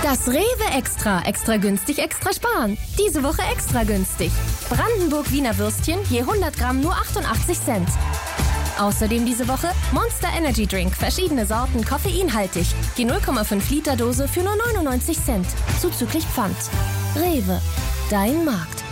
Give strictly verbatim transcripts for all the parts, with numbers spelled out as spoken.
Das Rewe Extra. Extra günstig, extra sparen. Diese Woche extra günstig. Brandenburg-Wiener Würstchen je hundert Gramm nur achtundachtzig Cent. Außerdem diese Woche Monster Energy Drink. Verschiedene Sorten, koffeinhaltig. Die null Komma fünf Liter Dose für nur neunundneunzig Cent. Zuzüglich Pfand. Rewe. Dein Markt.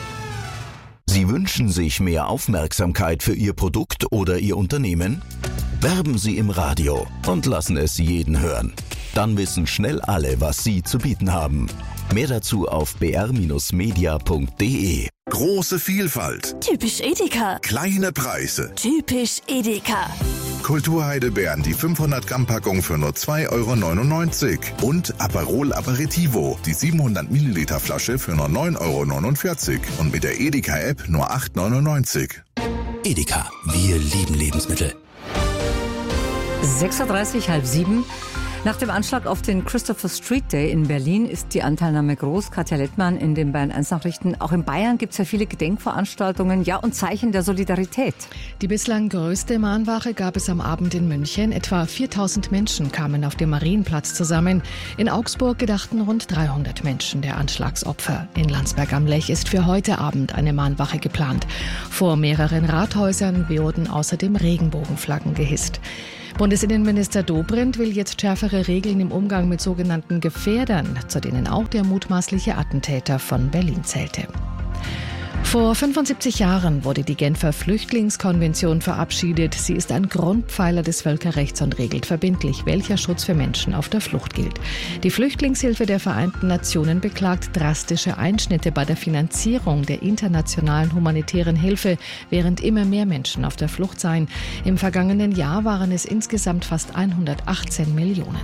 Sie wünschen sich mehr Aufmerksamkeit für Ihr Produkt oder Ihr Unternehmen? Werben Sie im Radio und lassen es jeden hören. Dann wissen schnell alle, was Sie zu bieten haben. Mehr dazu auf b r Bindestrich media punkt d e. Große Vielfalt. Typisch Edeka. Kleine Preise. Typisch Edeka. Kulturheidelbeeren, die fünfhundert Gramm Packung für nur zwei Euro neunundneunzig. Und Aperol Aperitivo, die siebenhundert Milliliter Flasche für nur neun Euro neunundvierzig. Und mit der Edeka-App nur acht Euro neunundneunzig. Edeka, wir lieben Lebensmittel. sechs Uhr dreißig, halb sieben. Nach dem Anschlag auf den Christopher Street Day in Berlin ist die Anteilnahme groß. Katja Lettmann in den Bayern eins Nachrichten. Auch in Bayern gibt es ja viele Gedenkveranstaltungen, ja, und Zeichen der Solidarität. Die bislang größte Mahnwache gab es am Abend in München. Etwa viertausend Menschen kamen auf dem Marienplatz zusammen. In Augsburg gedachten rund dreihundert Menschen der Anschlagsopfer. In Landsberg am Lech ist für heute Abend eine Mahnwache geplant. Vor mehreren Rathäusern wurden außerdem Regenbogenflaggen gehisst. Bundesinnenminister Dobrindt will jetzt schärfere Regeln im Umgang mit sogenannten Gefährdern, zu denen auch der mutmaßliche Attentäter von Berlin zählte. Vor fünfundsiebzig Jahren wurde die Genfer Flüchtlingskonvention verabschiedet. Sie ist ein Grundpfeiler des Völkerrechts und regelt verbindlich, welcher Schutz für Menschen auf der Flucht gilt. Die Flüchtlingshilfe der Vereinten Nationen beklagt drastische Einschnitte bei der Finanzierung der internationalen humanitären Hilfe, während immer mehr Menschen auf der Flucht seien. Im vergangenen Jahr waren es insgesamt fast hundertachtzehn Millionen.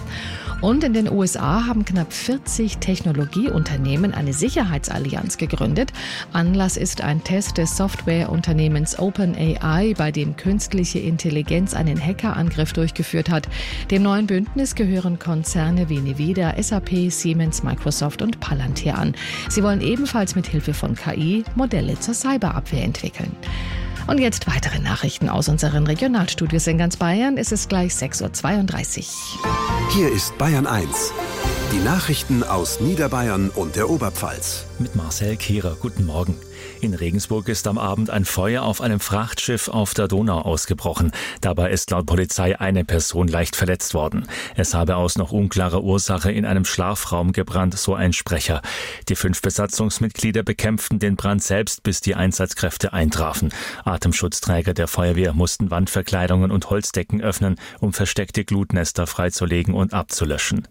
Und in den U S A haben knapp vierzig Technologieunternehmen eine Sicherheitsallianz gegründet. Anlass ist ein Test des Softwareunternehmens OpenAI, bei dem künstliche Intelligenz einen Hackerangriff durchgeführt hat. Dem neuen Bündnis gehören Konzerne wie Nvidia, S A P, Siemens, Microsoft und Palantir an. Sie wollen ebenfalls mit Hilfe von K I Modelle zur Cyberabwehr entwickeln. Und jetzt weitere Nachrichten aus unseren Regionalstudios in ganz Bayern. Es ist gleich sechs Uhr zweiunddreißig. Hier ist Bayern eins. Die Nachrichten aus Niederbayern und der Oberpfalz. Mit Marcel Kehrer. Guten Morgen. In Regensburg ist am Abend ein Feuer auf einem Frachtschiff auf der Donau ausgebrochen. Dabei ist laut Polizei eine Person leicht verletzt worden. Es habe aus noch unklarer Ursache in einem Schlafraum gebrannt, so ein Sprecher. Die fünf Besatzungsmitglieder bekämpften den Brand selbst, bis die Einsatzkräfte eintrafen. Atemschutzträger der Feuerwehr mussten Wandverkleidungen und Holzdecken öffnen, um versteckte Glutnester freizulegen und abzulöschen.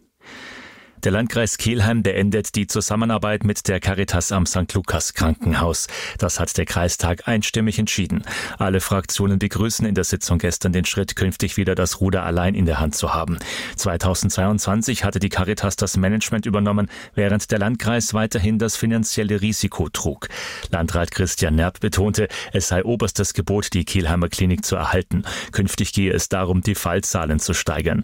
Der Landkreis Kelheim beendet die Zusammenarbeit mit der Caritas am Sankt Lukas Krankenhaus. Das hat der Kreistag einstimmig entschieden. Alle Fraktionen begrüßen in der Sitzung gestern den Schritt, künftig wieder das Ruder allein in der Hand zu haben. zweitausendzweiundzwanzig hatte die Caritas das Management übernommen, während der Landkreis weiterhin das finanzielle Risiko trug. Landrat Christian Nerb betonte, es sei oberstes Gebot, die Kelheimer Klinik zu erhalten. Künftig gehe es darum, die Fallzahlen zu steigern.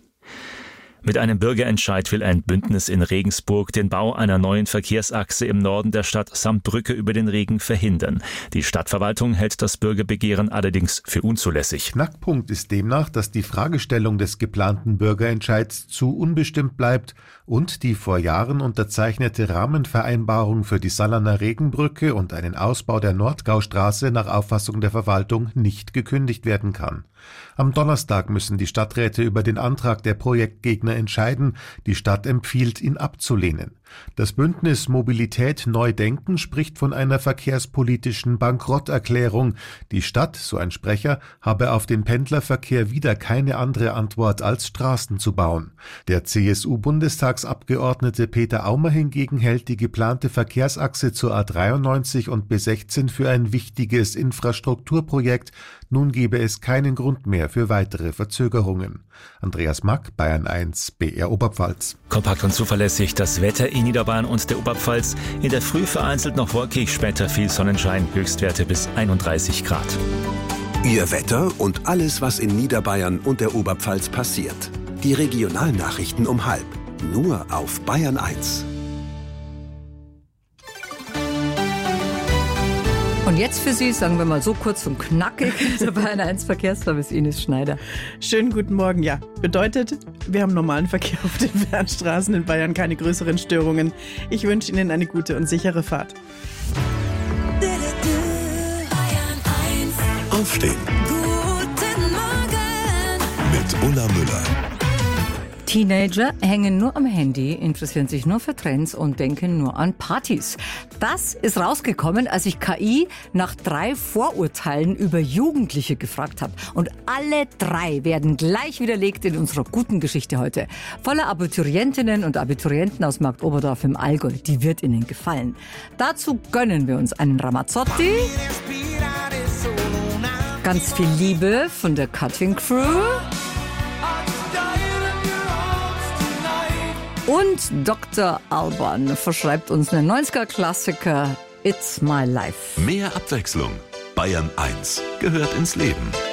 Mit einem Bürgerentscheid will ein Bündnis in Regensburg den Bau einer neuen Verkehrsachse im Norden der Stadt samt Brücke über den Regen verhindern. Die Stadtverwaltung hält das Bürgerbegehren allerdings für unzulässig. Knackpunkt ist demnach, dass die Fragestellung des geplanten Bürgerentscheids zu unbestimmt bleibt und die vor Jahren unterzeichnete Rahmenvereinbarung für die Salerner Regenbrücke und einen Ausbau der Nordgaustraße nach Auffassung der Verwaltung nicht gekündigt werden kann. Am Donnerstag müssen die Stadträte über den Antrag der Projektgegner entscheiden. Die Stadt empfiehlt, ihn abzulehnen. Das Bündnis Mobilität Neu Denken spricht von einer verkehrspolitischen Bankrotterklärung. Die Stadt, so ein Sprecher, habe auf den Pendlerverkehr wieder keine andere Antwort als Straßen zu bauen. Der C S U-Bundestagsabgeordnete Peter Aumer hingegen hält die geplante Verkehrsachse zur A dreiundneunzig und B sechzehn für ein wichtiges Infrastrukturprojekt. Nun gebe es keinen Grund mehr für weitere Verzögerungen. Andreas Mack, Bayern eins, B R Oberpfalz. Kompakt und zuverlässig das Wetter in Niederbayern und der Oberpfalz. In der Früh vereinzelt noch wolkig, später viel Sonnenschein, Höchstwerte bis einunddreißig Grad. Ihr Wetter und alles, was in Niederbayern und der Oberpfalz passiert. Die Regionalnachrichten um halb. Nur auf Bayern eins. Und Und jetzt für Sie, sagen wir mal so kurz und knackig, der Bayern eins Verkehrsservice Ines Schneider. Schönen guten Morgen, ja. Bedeutet, wir haben normalen Verkehr auf den Fernstraßen in Bayern, keine größeren Störungen. Ich wünsche Ihnen eine gute und sichere Fahrt. Aufstehen. Guten Morgen. Mit Ulla Müller. Teenager hängen nur am Handy, interessieren sich nur für Trends und denken nur an Partys. Das ist rausgekommen, als ich K I nach drei Vorurteilen über Jugendliche gefragt habe. Und alle drei werden gleich widerlegt in unserer guten Geschichte heute. Voller Abiturientinnen und Abiturienten aus Marktoberdorf im Allgäu. Die wird Ihnen gefallen. Dazu gönnen wir uns einen Ramazzotti. Ganz viel Liebe von der Cutting Crew. Und Doktor Alban verschreibt uns einen neunziger-Klassiker It's My Life. Mehr Abwechslung. Bayern eins gehört ins Leben.